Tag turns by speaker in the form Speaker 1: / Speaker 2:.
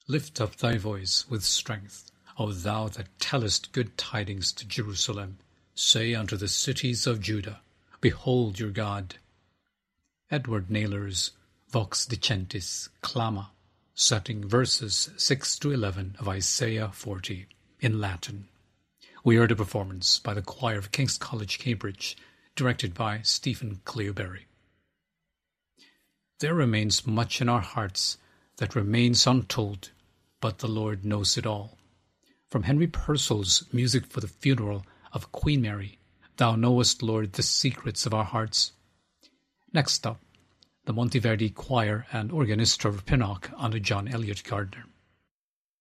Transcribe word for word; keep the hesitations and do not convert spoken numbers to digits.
Speaker 1: Lift up thy voice with strength, O thou that tellest good tidings to Jerusalem. Say unto the cities of Judah, Behold your God. Edward Naylor's Vox Dicentis Clama, setting verses six to eleven of Isaiah forty in Latin. We heard a performance by the choir of King's College, Cambridge, directed by Stephen Cleoberry. There remains much in our hearts that remains untold, but the Lord knows it all. From Henry Purcell's Music for the Funeral of Queen Mary, Thou knowest, Lord, the secrets of our hearts. Next up, the Monteverdi Choir and organist of Pinnock under John Eliot Gardner.